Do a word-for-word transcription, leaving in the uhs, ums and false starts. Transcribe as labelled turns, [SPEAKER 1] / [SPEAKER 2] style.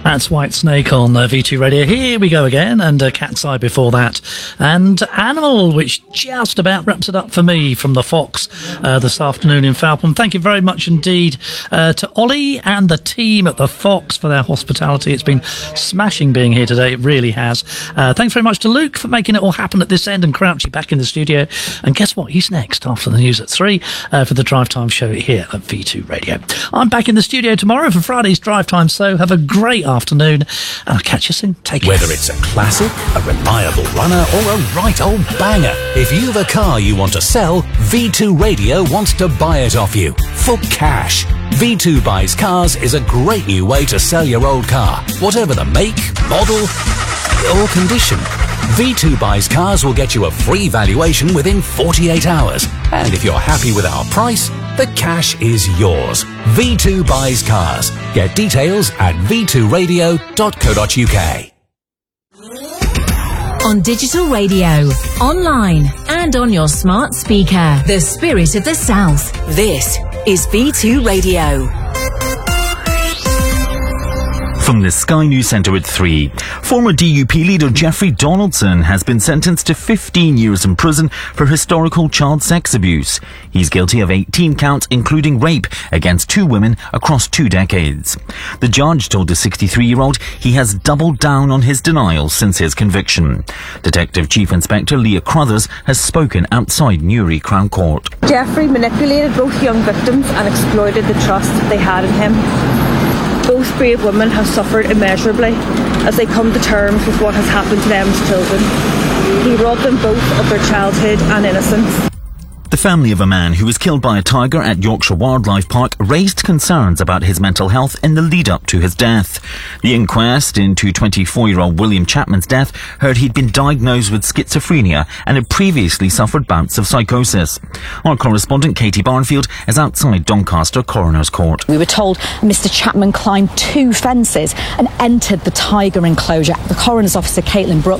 [SPEAKER 1] That's Whitesnake on uh, V two Radio. Here we go again, and uh, Cat's Eye before that. And Animal, which just about wraps it up for me from the Fox uh, this afternoon in Falpham. Thank you very much indeed uh, to Ollie and the team at the Fox for their hospitality. It's been smashing being here today. It really has. Uh, thanks very much to Luke for making it all happen at this end, and Crouchy back in the studio. And guess what? He's next after the news at three uh, for the Drive Time show here at V two Radio. I'm back in the studio tomorrow for Friday's Drive Time, so have a great afternoon, and I'll catch you soon. Take care.
[SPEAKER 2] Whether it's a classic, a reliable runner, or a right old banger, if you've a car you want to sell, V two Radio wants to buy it off you for cash. V two Buys Cars is a great new way to sell your old car, whatever the make, model, or condition. V two Buys Cars will get you a free valuation within forty-eight hours. And if you're happy with our price, the cash is yours. V two Buys Cars. Get details at v two radio dot co dot uk.
[SPEAKER 3] On digital radio, online, and on your smart speaker. The spirit of the South. This is V two Radio.
[SPEAKER 4] From the Sky News Centre at three. Former D U P leader Jeffrey Donaldson has been sentenced to fifteen years in prison for historical child sex abuse. He's guilty of eighteen counts, including rape, against two women across two decades. The judge told the sixty-three-year-old he has doubled down on his denial since his conviction. Detective Chief Inspector Leah Crothers has spoken outside Newry Crown Court.
[SPEAKER 5] Jeffrey manipulated both young victims and exploited the trust they had in him. Both brave women have suffered immeasurably as they come to terms with what has happened to them as children. He robbed them both of their childhood and innocence.
[SPEAKER 4] The family of a man who was killed by a tiger at Yorkshire Wildlife Park raised concerns about his mental health in the lead-up to his death. The inquest into twenty-four-year-old William Chapman's death heard he'd been diagnosed with schizophrenia and had previously suffered bouts of psychosis. Our correspondent Katie Barnfield is outside Doncaster Coroner's Court.
[SPEAKER 6] We were told Mister Chapman climbed two fences and entered the tiger enclosure. The coroner's officer, Caitlin Brooks,